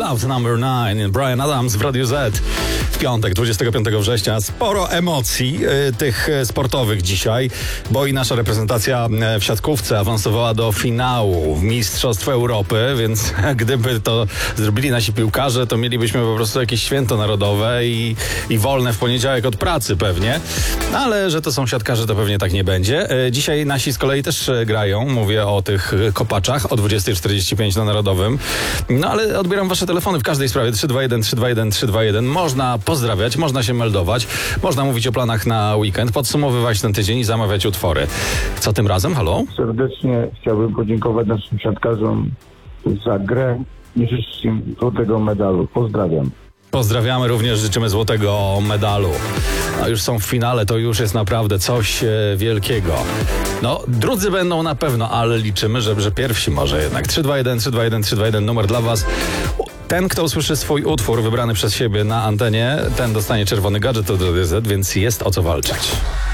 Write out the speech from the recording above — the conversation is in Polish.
Love Number 9, Bryan Adams w Radiu Z. W piątek, 25 września. Sporo emocji tych sportowych dzisiaj, bo i nasza reprezentacja w siatkówce awansowała do finału Mistrzostw Europy, więc gdyby to zrobili nasi piłkarze, to mielibyśmy po prostu jakieś święto narodowe i wolne w poniedziałek od pracy pewnie. Ale że to są siatkarze, to pewnie tak nie będzie. Dzisiaj nasi z kolei też grają. Mówię o tych kopaczach o 20:45 na Narodowym. No ale odbieram wasze telefony w każdej sprawie. 321 321 321. Można pozdrawiać, można się meldować, można mówić o planach na weekend, podsumowywać ten tydzień i zamawiać utwory. Co tym razem? Halo? Serdecznie chciałbym podziękować naszym siatkarzom za grę i życzyć im złotego medalu. Pozdrawiam. Pozdrawiamy, również życzymy złotego medalu. A już są w finale, to już jest naprawdę coś wielkiego. No, drudzy będą na pewno, ale liczymy, że pierwsi może jednak. 321 321 321, numer dla was. Ten, kto usłyszy swój utwór wybrany przez siebie na antenie, ten dostanie czerwony gadżet od DZ, więc jest o co walczyć.